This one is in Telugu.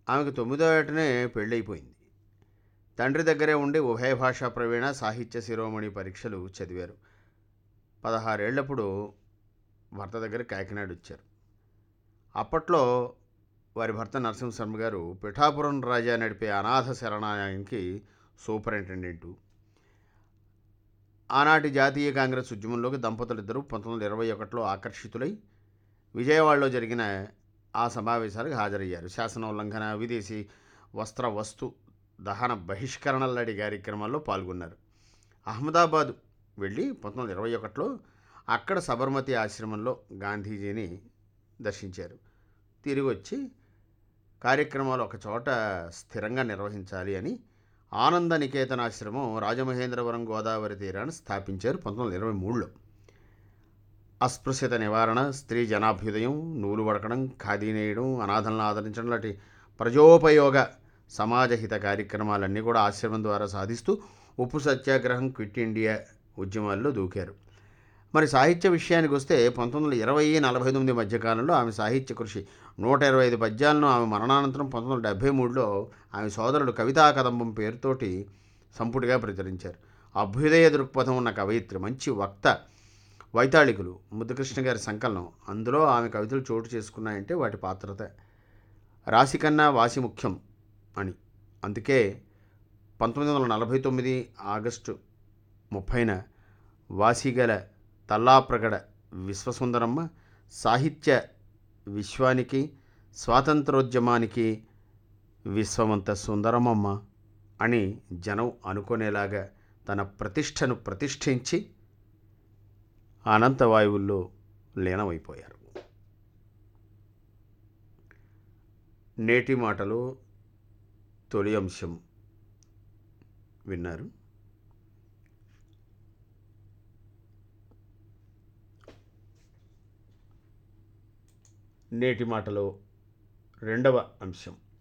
ఆమెకు 9వ ఏటనే పెళ్ళైపోయింది. తండ్రి దగ్గరే ఉండి ఉభయ భాషా ప్రవీణ సాహిత్య శిరోమణి పరీక్షలు చదివారు. 16 ఏళ్లప్పుడు భర్త దగ్గర కాకినాడ వచ్చారు. అప్పట్లో వారి భర్త నరసింహశర్మ గారు పిఠాపురం రాజా నడిపే అనాథ శరణాలయానికి సూపరింటెండెంటు. ఆనాటి జాతీయ కాంగ్రెస్ ఉద్యమంలోకి దంపతులిద్దరూ 1921లో ఆకర్షితులై విజయవాడలో జరిగిన ఆ సమావేశాలకు హాజరయ్యారు. శాసనోల్లంఘన, విదేశీ వస్త్ర వస్తు దహన బహిష్కరణ లాంటి కార్యక్రమాల్లో పాల్గొన్నారు. అహ్మదాబాద్ వెళ్ళి 1921లో అక్కడ సబర్మతి ఆశ్రమంలో గాంధీజీని దర్శించారు. తిరిగి వచ్చి కార్యక్రమాలు ఒక చోట స్థిరంగా నిర్వహించాలి అని ఆనంద నికేతనాశ్రమం రాజమహేంద్రవరం గోదావరి తీరాన్ని స్థాపించారు 1923లో. అస్పృశ్యత నివారణ, స్త్రీ జనాభ్యుదయం, నూలు వడకడం, ఖాదీ నేయడం, అనాథలను ఆదరించడం లాంటి ప్రజోపయోగ సమాజహిత కార్యక్రమాలన్నీ కూడా ఆశ్రమం ద్వారా సాధిస్తూ ఉప్పు సత్యాగ్రహం, క్విట్ ఇండియా ఉద్యమాల్లో దూకారు. మరి సాహిత్య విషయానికి వస్తే 1920-49 మధ్యకాలంలో ఆమె సాహిత్య కృషి 125 పద్యాలను ఆమె మరణానంతరం 1973లో ఆమె సోదరుడు కవితా కదంబం పేరుతోటి సంపుటిగా ప్రచురించారు. అభ్యుదయ దృక్పథం ఉన్న కవయిత్రి, మంచి వక్త. వైతాళికులు ముద్దుకృష్ణ గారి సంకలనం. అందులో ఆమె కవితలు చోటు చేసుకున్నాయంటే వాటి పాత్రత రాశి కన్నా వాసి ముఖ్యం అని. అందుకే 1949 ఆగస్టు 30న వాసిగల తల్లాప్రగడ విశ్వసుందరమ్మ సాహిత్య విశ్వానికి, స్వాతంత్రోద్యమానికి విశ్వమంత సుందరమమ్మ అని జనం అనుకునేలాగా తన ప్రతిష్టను ప్రతిష్ఠించి అనంతవాయువుల్లో లీనమైపోయారు. నేటి మాటలో తొలి అంశం విన్నారు. నేటి మాటలో రెండవ అంశం